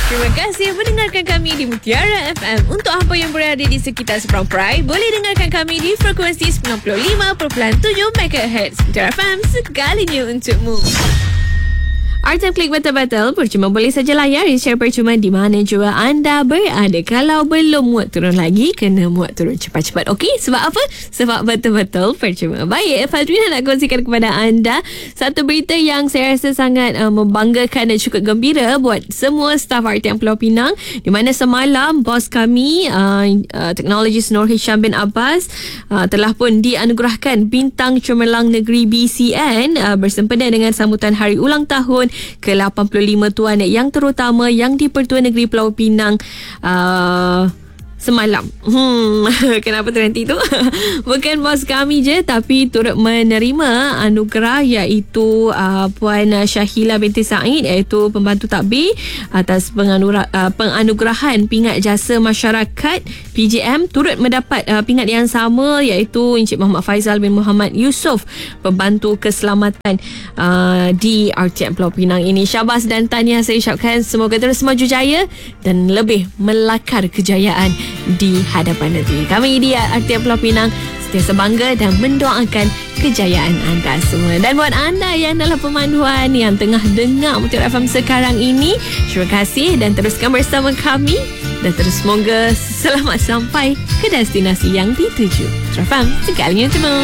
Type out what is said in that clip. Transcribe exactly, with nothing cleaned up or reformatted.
Terima kasih mendengarkan kami di Mutiara F M. Untuk apa yang berada di sekitar Seberang Perai, boleh dengarkan kami di frekuensi sembilan puluh lima perpuluhan tujuh megahertz. Mutiara F M, segalinya untukmu. Artem Klik Betul-Betul percuma boleh saja layar share percuma di mana jua anda berada. Kalau belum muat turun lagi, kena muat turun cepat-cepat. Okey, sebab apa? Sebab betul-betul percuma. Baik, Fadrina nak kongsikan kepada anda satu berita yang saya rasa sangat uh, membanggakan dan cukup gembira buat semua staf R T M Pulau Pinang, di mana semalam bos kami uh, uh, teknologis Nur Hisham bin Abbas uh, telah pun dianugerahkan bintang cemerlang negeri B C N uh, bersempena dengan sambutan hari ulang tahun ke lapan puluh lima Tuan Yang Terutama Yang di-Pertuan Negeri Pulau Pinang uh, semalam. Hmm, kenapa terhenti tu? Bukan bos kami je, tapi turut menerima anugerah iaitu uh, Puan Syahila binti Said, iaitu pembantu takbir atas penganura, uh, penganugerahan pingat jasa masyarakat P J M. Turut mendapat uh, pingat yang sama iaitu Encik Muhammad Faizal bin Muhammad Yusof, pembantu keselamatan uh, di R T M Pulau Pinang ini. Syabas dan tahniah saya ucapkan, semoga terus maju jaya dan lebih melakar kejayaan di hadapan nanti. Kami di R T M Pulau Pinang sentiasa bangga dan mendoakan kejayaan anda semua. Dan buat anda yang dalam pemanduan, yang tengah dengar Mutiara F M sekarang ini, terima kasih dan teruskan bersama kami, dan terus semoga selamat sampai ke destinasi yang dituju. Mutiara F M, segalinya cuma.